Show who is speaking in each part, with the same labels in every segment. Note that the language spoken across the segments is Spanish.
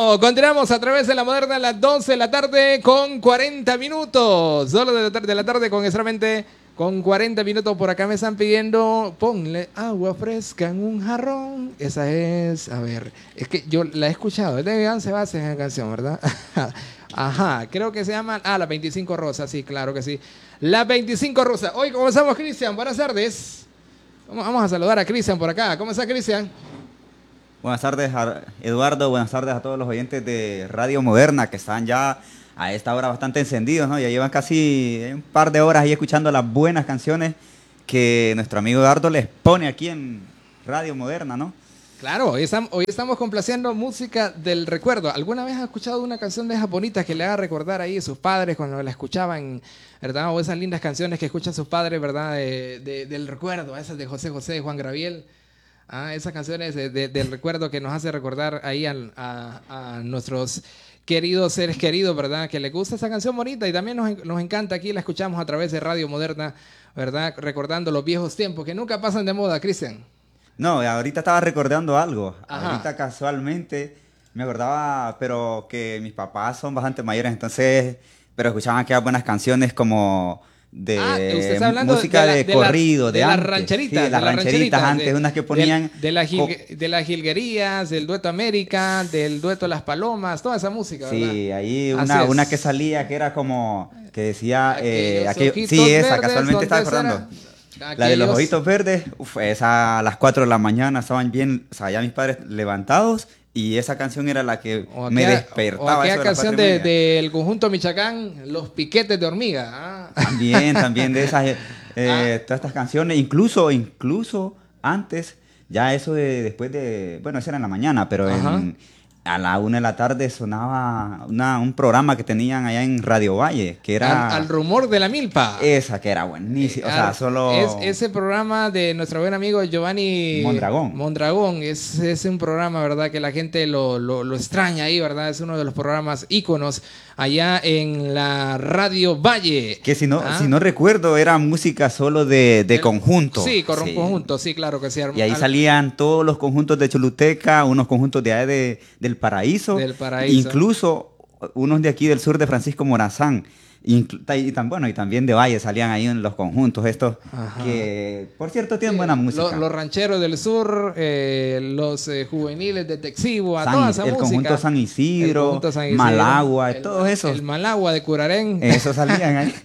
Speaker 1: Bueno, continuamos a través de la Moderna a las 12 de la tarde con 40 minutos. Solo de la tarde con extremadamente con 40 minutos. Por acá me están pidiendo, ponle agua fresca en un jarrón. Esa es, a ver, es que yo la he escuchado. Es de Iván Sebastián esa canción, ¿verdad? Ajá, creo que se llama, las 25 Rosas, sí, claro que sí. Las 25 Rosas. Hoy comenzamos, Cristian, buenas tardes. Vamos a saludar a Cristian por acá. ¿Cómo está, Cristian?
Speaker 2: Buenas tardes, Eduardo. Buenas tardes a todos los oyentes de Radio Moderna que están ya a esta hora bastante encendidos, ¿no? Ya llevan casi un par de horas ahí escuchando las buenas canciones que nuestro amigo Eduardo les pone aquí en Radio Moderna, ¿no?
Speaker 1: Claro, hoy estamos complaciendo música del recuerdo. ¿Alguna vez has escuchado una canción de esas bonitas que le haga recordar ahí a sus padres cuando la escuchaban, ¿verdad? O esas lindas canciones que escuchan sus padres, ¿verdad? Del recuerdo, esas de José José, de Juan Gabriel. Esas canciones del recuerdo que nos hace recordar ahí a nuestros queridos seres queridos, ¿verdad? Que les gusta esa canción bonita y también nos encanta. Aquí la escuchamos a través de Radio Moderna, ¿verdad? Recordando los viejos tiempos que nunca pasan de moda, Cristian.
Speaker 2: No, ahorita estaba recordando algo.
Speaker 1: Ajá.
Speaker 2: Ahorita casualmente me acordaba, pero que mis papás son bastante mayores, entonces, pero escuchaban aquellas buenas canciones como de música de corrido, de
Speaker 1: las
Speaker 2: antes.
Speaker 1: rancheritas.
Speaker 2: Sí, las rancheritas antes, unas que ponían...
Speaker 1: De las jilguerías, del dueto América, del dueto Las Palomas, toda esa música, ¿verdad?
Speaker 2: Sí, ahí
Speaker 1: una
Speaker 2: que salía que era como, que decía...
Speaker 1: sí,
Speaker 2: esa, casualmente estaba acordando. La de los ojitos verdes, esa a las 4 de la mañana estaban bien, o sea, ya mis padres levantados y esa canción era la que me despertaba.
Speaker 1: O aquella canción del conjunto Michoacán, Los Piquetes de Hormiga.
Speaker 2: También de esas, todas estas canciones, incluso antes, ya eso después de, bueno, eso era en la mañana, pero a la 1 de la tarde sonaba un programa que tenían allá en Radio Valle, que era...
Speaker 1: Al rumor de la milpa.
Speaker 2: Esa, que era buenísima. O sea, solo...
Speaker 1: ese programa de nuestro buen amigo Giovanni Mondragón. Es un programa, ¿verdad? Que la gente lo extraña ahí, ¿verdad? Es uno de los programas íconos allá en la Radio Valle.
Speaker 2: Que si no recuerdo, era música solo de conjunto.
Speaker 1: Sí, conjunto, sí, claro que sí.
Speaker 2: Y ahí salían todos los conjuntos de Choluteca, unos conjuntos de allá del Paraíso. Incluso unos de aquí del sur de Francisco Morazán. Y también de Valle salían ahí en los conjuntos estos. Ajá. Que, por cierto, tienen buena música.
Speaker 1: Los rancheros del sur, los juveniles de Texibo, toda esa música.
Speaker 2: El conjunto San Isidro, Malagua, todos esos.
Speaker 1: El Malagua de Curarén.
Speaker 2: Esos salían ahí.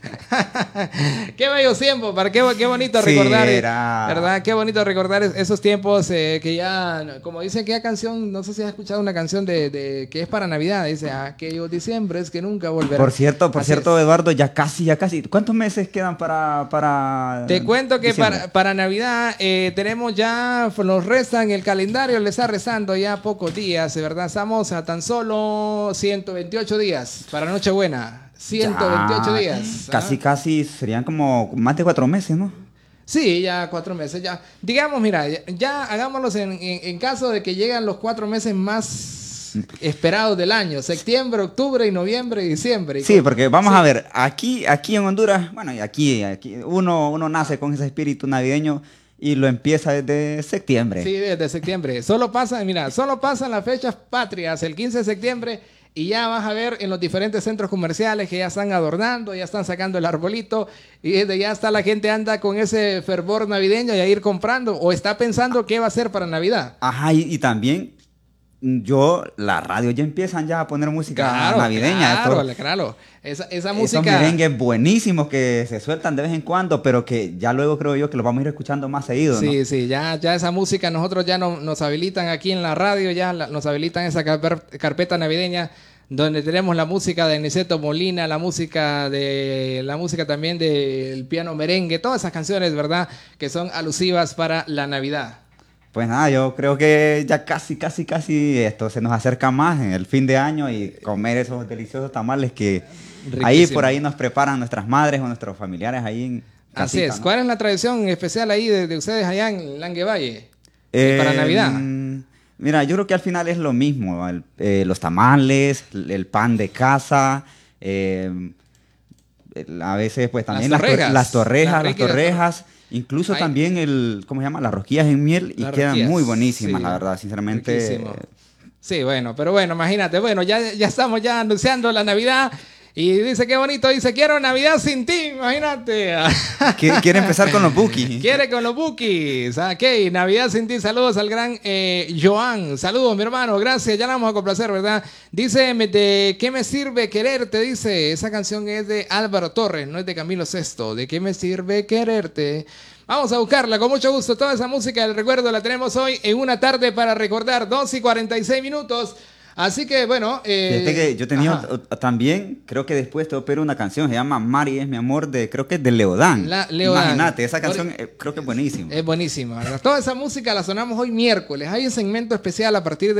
Speaker 1: Qué bello tiempo, qué bonito recordar, ¿verdad? Qué bonito recordar esos tiempos que ya, como dicen aquella canción, no sé si has escuchado una canción de que es para Navidad, dice, aquellos diciembres que nunca volverán.
Speaker 2: Por cierto, Eduardo, ya casi. ¿Cuántos meses quedan para
Speaker 1: Te cuento que
Speaker 2: diciembre?
Speaker 1: para Navidad tenemos ya, nos restan el calendario, le está restando ya pocos días, ¿verdad? Estamos a tan solo 128 días para Nochebuena. 128 días.
Speaker 2: Casi serían como más de 4 meses, ¿no?
Speaker 1: Sí, ya 4 meses. Ya. Digamos, mira, ya hagámoslos en caso de que lleguen los 4 meses más esperados del año, septiembre, octubre y noviembre y diciembre.
Speaker 2: Sí, porque vamos a ver, aquí en Honduras, bueno, y aquí uno nace con ese espíritu navideño y lo empieza desde septiembre.
Speaker 1: Sí, desde septiembre. Solo pasan las fechas patrias, el 15 de septiembre, y ya vas a ver en los diferentes centros comerciales que ya están adornando, ya están sacando el arbolito, y desde ya está la gente anda con ese fervor navideño y a ir comprando, o está pensando qué va a hacer para Navidad.
Speaker 2: Ajá, y también... la radio ya empiezan ya a poner música navideña.
Speaker 1: Claro. Esa música...
Speaker 2: Esos merengues buenísimos que se sueltan de vez en cuando, pero que ya luego creo yo que los vamos a ir escuchando más seguido, ¿no?
Speaker 1: Sí, ya esa música nosotros ya nos habilitan aquí en la radio, nos habilitan esa carpeta navideña donde tenemos la música de Aniceto Molina, la música también del piano merengue, todas esas canciones, ¿verdad? Que son alusivas para la Navidad.
Speaker 2: Pues nada, yo creo que ya casi esto se nos acerca más en el fin de año y comer esos deliciosos tamales que ahí por ahí nos preparan nuestras madres o nuestros familiares ahí en casita.
Speaker 1: Así es.
Speaker 2: ¿No?
Speaker 1: ¿Cuál es la tradición especial ahí de ustedes allá en Languevalle para Navidad?
Speaker 2: Mira, yo creo que al final es lo mismo, los tamales, el pan de casa, a veces pues también las torrejas. Incluso también ¿cómo se llama? Las rosquillas en miel y quedan muy buenísimas, sí, la verdad, sinceramente.
Speaker 1: Sí, bueno, pero bueno, imagínate, bueno, ya estamos ya anunciando la Navidad y dice, qué bonito, dice, quiero Navidad sin ti, imagínate.
Speaker 2: Quiere empezar con los Buki.
Speaker 1: Quiere con los Bukis. Ok, Navidad sin ti. Saludos al gran Joan. Saludos, mi hermano. Gracias. Ya la vamos a complacer, ¿verdad? Dice, ¿de qué me sirve quererte? Dice, esa canción es de Álvaro Torres, no es de Camilo Sesto. ¿De qué me sirve quererte? Vamos a buscarla con mucho gusto. Toda esa música del recuerdo la tenemos hoy en una tarde para recordar. 2:46. Así que, bueno.
Speaker 2: Fíjate que yo tenía también, creo que después te opero una canción, se llama Mari es mi amor, creo que es de Leodán.
Speaker 1: Leodán.
Speaker 2: Imagínate, esa canción creo que es buenísima.
Speaker 1: Es buenísima, ¿verdad? Toda esa música la sonamos hoy miércoles. Hay un segmento especial a partir de